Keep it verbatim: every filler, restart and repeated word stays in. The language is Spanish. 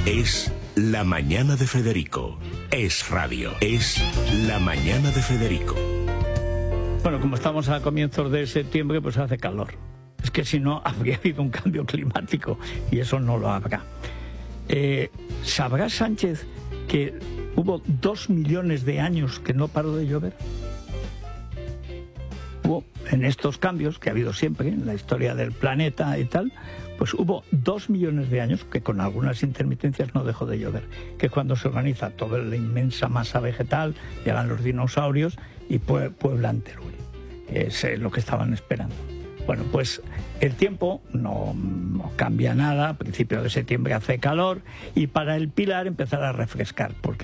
Es La Mañana de Federico. Es radio. Es La Mañana de Federico. Bueno, como estamos a comienzos de septiembre, pues hace calor. Es que si no, habría habido un cambio climático y eso no lo habrá. Eh, ¿Sabrá Sánchez que hubo dos millones de años que no paró de llover? Hubo, en estos cambios que ha habido siempre en la historia del planeta y tal, pues hubo dos millones de años que con algunas intermitencias no dejó de llover. Que cuando se organiza toda la inmensa masa vegetal, llegan los dinosaurios y pueblan Teruel. Es eh, lo que estaban esperando. Bueno, pues el tiempo no, no cambia nada. A principios de septiembre hace calor y para el Pilar empezará a refrescar, porque